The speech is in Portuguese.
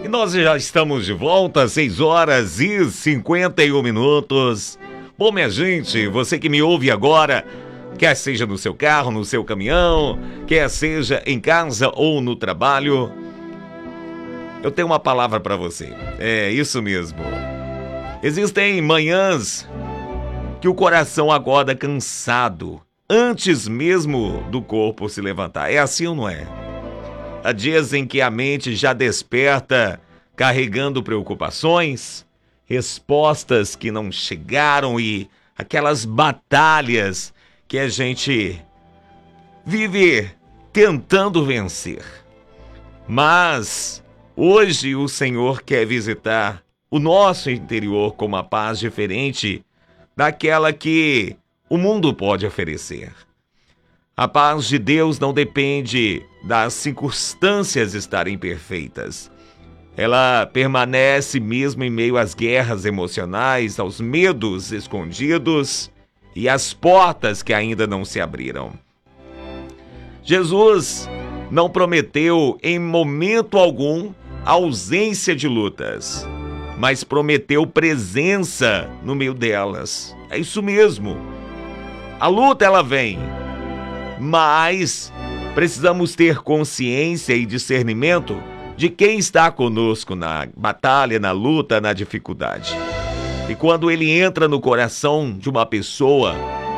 E nós já estamos de volta, 6 horas e 51 minutos. Bom, minha gente, você que me ouve agora, quer seja no seu carro, no seu caminhão, quer seja em casa ou no trabalho, eu tenho uma palavra para você. É isso mesmo. Existem manhãs que o coração acorda cansado, antes mesmo do corpo se levantar. É assim ou não é? Há dias em que a mente já desperta, carregando preocupações, respostas que não chegaram e aquelas batalhas que a gente vive tentando vencer. Mas hoje o Senhor quer visitar o nosso interior com uma paz diferente daquela que o mundo pode oferecer. A paz de Deus não depende das circunstâncias estarem perfeitas. Ela permanece mesmo em meio às guerras emocionais, aos medos escondidos e às portas que ainda não se abriram. Jesus não prometeu em momento algum ausência de lutas, mas prometeu presença no meio delas. É isso mesmo. A luta ela vem, mas precisamos ter consciência e discernimento de quem está conosco na batalha, na luta, na dificuldade. E quando ele entra no coração de uma pessoa,